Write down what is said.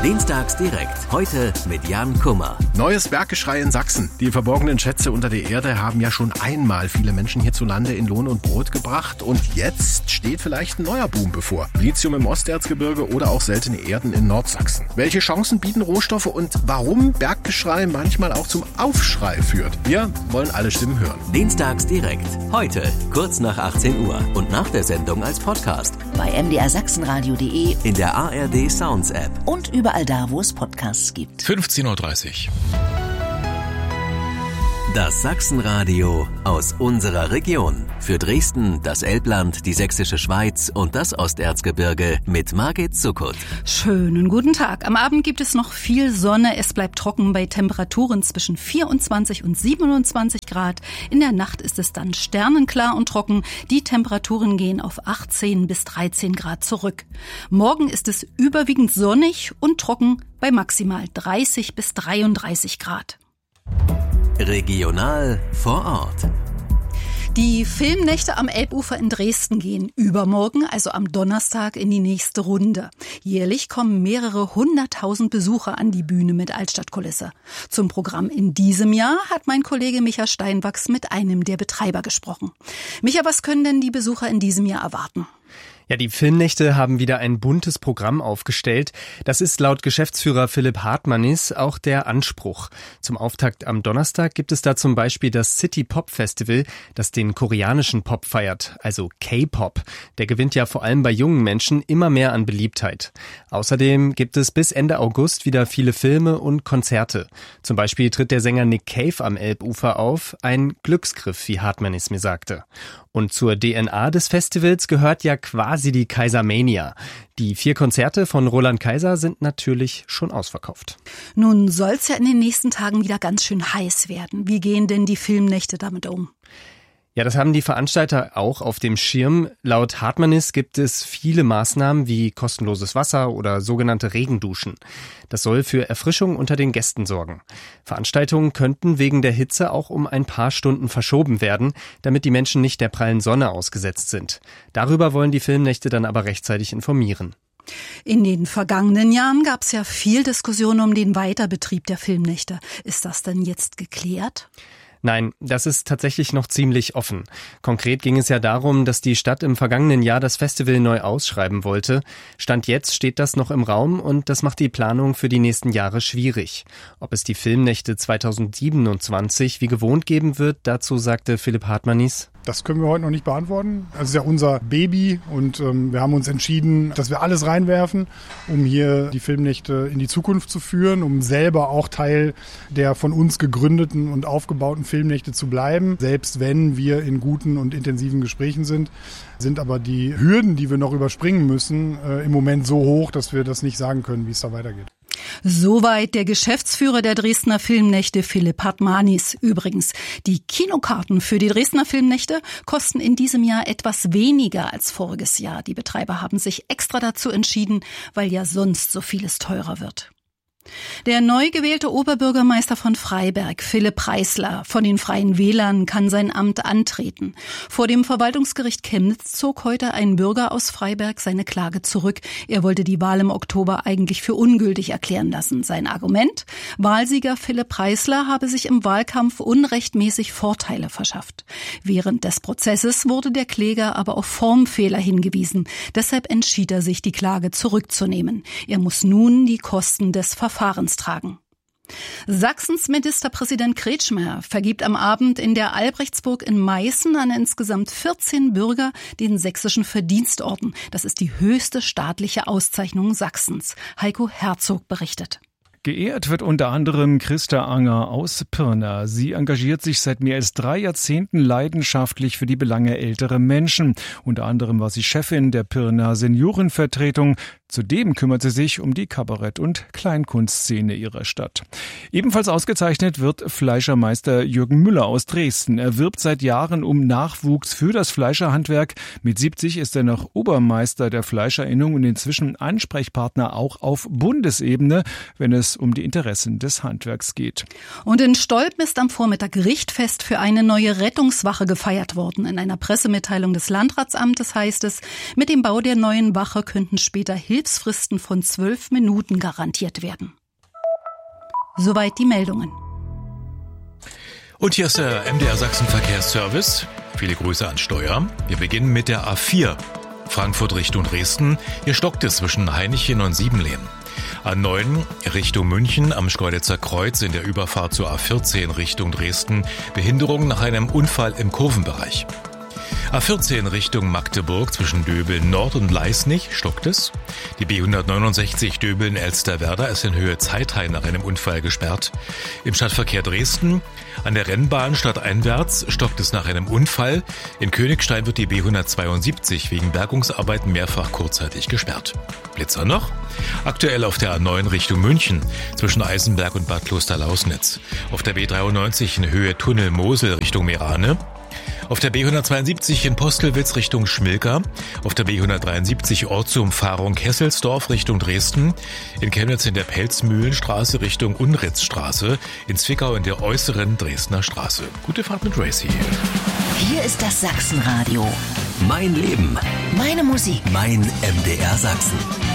Dienstags direkt. Heute mit Jan Kummer. Neues Berggeschrei in Sachsen. Die verborgenen Schätze unter der Erde haben ja schon einmal viele Menschen hierzulande in Lohn und Brot gebracht. Und jetzt steht vielleicht ein neuer Boom bevor. Lithium im Osterzgebirge oder auch seltene Erden in Nordsachsen. Welche Chancen bieten Rohstoffe und warum Berggeschrei manchmal auch zum Aufschrei führt? Wir wollen alle Stimmen hören. Dienstags direkt. Heute kurz nach 18 Uhr und nach der Sendung als Podcast. Bei mdrsachsenradio.de, in der ARD Sounds App und überall da, wo es Podcasts gibt. 15.30 Uhr. Das Sachsenradio aus unserer Region. Für Dresden, das Elbland, die Sächsische Schweiz und das Osterzgebirge mit Margit Zuckert. Schönen guten Tag. Am Abend gibt es noch viel Sonne. Es bleibt trocken bei Temperaturen zwischen 24 und 27 Grad. In der Nacht ist es dann sternenklar und trocken. Die Temperaturen gehen auf 18 bis 13 Grad zurück. Morgen ist es überwiegend sonnig und trocken bei maximal 30 bis 33 Grad. Regional vor Ort. Die Filmnächte am Elbufer in Dresden gehen übermorgen, also am Donnerstag, in die nächste Runde. Jährlich kommen mehrere 100.000 Besucher an die Bühne mit Altstadtkulisse. Zum Programm in diesem Jahr hat mein Kollege Micha Steinwachs mit einem der Betreiber gesprochen. Micha, was können denn die Besucher in diesem Jahr erwarten? Ja, die Filmnächte haben wieder ein buntes Programm aufgestellt. Das ist laut Geschäftsführer Philipp Hartmannis auch der Anspruch. Zum Auftakt am Donnerstag gibt es da zum Beispiel das City Pop Festival, das den koreanischen Pop feiert, also K-Pop. Der gewinnt ja vor allem bei jungen Menschen immer mehr an Beliebtheit. Außerdem gibt es bis Ende August wieder viele Filme und Konzerte. Zum Beispiel tritt der Sänger Nick Cave am Elbufer auf, ein Glücksgriff, wie Hartmannis mir sagte. Und zur DNA des Festivals gehört ja quasi die Kaisermania. Die 4 Konzerte von Roland Kaiser sind natürlich schon ausverkauft. Nun soll's ja in den nächsten Tagen wieder ganz schön heiß werden. Wie gehen denn die Filmnächte damit um? Ja, das haben die Veranstalter auch auf dem Schirm. Laut Hartmannis gibt es viele Maßnahmen wie kostenloses Wasser oder sogenannte Regenduschen. Das soll für Erfrischung unter den Gästen sorgen. Veranstaltungen könnten wegen der Hitze auch um ein paar Stunden verschoben werden, damit die Menschen nicht der prallen Sonne ausgesetzt sind. Darüber wollen die Filmnächte dann aber rechtzeitig informieren. In den vergangenen Jahren gab es ja viel Diskussion um den Weiterbetrieb der Filmnächte. Ist das denn jetzt geklärt? Nein, das ist tatsächlich noch ziemlich offen. Konkret ging es ja darum, dass die Stadt im vergangenen Jahr das Festival neu ausschreiben wollte. Stand jetzt steht das noch im Raum und das macht die Planung für die nächsten Jahre schwierig. Ob es die Filmnächte 2027 wie gewohnt geben wird, dazu sagte Philipp Hartmannis: Das können wir heute noch nicht beantworten. Das ist ja unser Baby und wir haben uns entschieden, dass wir alles reinwerfen, um hier die Filmnächte in die Zukunft zu führen, um selber auch Teil der von uns gegründeten und aufgebauten Filmnächte zu bleiben. Selbst wenn wir in guten und intensiven Gesprächen sind aber die Hürden, die wir noch überspringen müssen, im Moment so hoch, dass wir das nicht sagen können, wie es da weitergeht. Soweit der Geschäftsführer der Dresdner Filmnächte, Philipp Hartmannis. Übrigens, die Kinokarten für die Dresdner Filmnächte kosten in diesem Jahr etwas weniger als voriges Jahr. Die Betreiber haben sich extra dazu entschieden, weil ja sonst so vieles teurer wird. Der neu gewählte Oberbürgermeister von Freiberg, Philipp Preisler von den Freien Wählern, kann sein Amt antreten. Vor dem Verwaltungsgericht Chemnitz zog heute ein Bürger aus Freiberg seine Klage zurück. Er wollte die Wahl im Oktober eigentlich für ungültig erklären lassen. Sein Argument: Wahlsieger Philipp Preisler habe sich im Wahlkampf unrechtmäßig Vorteile verschafft. Während des Prozesses wurde der Kläger aber auf Formfehler hingewiesen. Deshalb entschied er sich, die Klage zurückzunehmen. Er muss nun die Kosten des Verfahrens tragen. Sachsens Ministerpräsident Kretschmer vergibt am Abend in der Albrechtsburg in Meißen an insgesamt 14 Bürger den Sächsischen Verdienstorden. Das ist die höchste staatliche Auszeichnung Sachsens. Heiko Herzog berichtet. Geehrt wird unter anderem Christa Anger aus Pirna. Sie engagiert sich seit mehr als 3 Jahrzehnten leidenschaftlich für die Belange älterer Menschen. Unter anderem war sie Chefin der Pirna Seniorenvertretung. Zudem kümmert sie sich um die Kabarett- und Kleinkunstszene ihrer Stadt. Ebenfalls ausgezeichnet wird Fleischermeister Jürgen Müller aus Dresden. Er wirbt seit Jahren um Nachwuchs für das Fleischerhandwerk. Mit 70 ist er noch Obermeister der Fleischerinnung und inzwischen Ansprechpartner auch auf Bundesebene, wenn es um die Interessen des Handwerks geht. Und in Stolpen ist am Vormittag Richtfest für eine neue Rettungswache gefeiert worden. In einer Pressemitteilung des Landratsamtes heißt es, mit dem Bau der neuen Wache könnten später Hilfsfristen von 12 Minuten garantiert werden. Soweit die Meldungen. Und hier ist der MDR Sachsen Verkehrsservice. Viele Grüße an Steuer. Wir beginnen mit der A4. Frankfurt Richtung Dresden. Hier stockt es zwischen Hainichen und Siebenlehen. A9 Richtung München am Schkeuditzer Kreuz in der Überfahrt zur A14 Richtung Dresden. Behinderung nach einem Unfall im Kurvenbereich. A14 Richtung Magdeburg zwischen Döbeln Nord und Leisnig stockt es. Die B169 Döbeln-Elsterwerda ist in Höhe Zeithain nach einem Unfall gesperrt. Im Stadtverkehr Dresden an der Rennbahn stadteinwärts stockt es nach einem Unfall. In Königstein wird die B172 wegen Bergungsarbeiten mehrfach kurzzeitig gesperrt. Blitzer noch? Aktuell auf der A9 Richtung München zwischen Eisenberg und Bad Klosterlausnitz. Auf der B93 in Höhe Tunnel Mosel Richtung Merane. Auf der B172 in Postelwitz Richtung Schmilka, auf der B173 Ortsumfahrung Kesselsdorf Richtung Dresden, in Chemnitz in der Pelzmühlenstraße Richtung Unritzstraße, in Zwickau in der äußeren Dresdner Straße. Gute Fahrt mit Racy. Hier ist das Sachsenradio. Mein Leben. Meine Musik. Mein MDR Sachsen.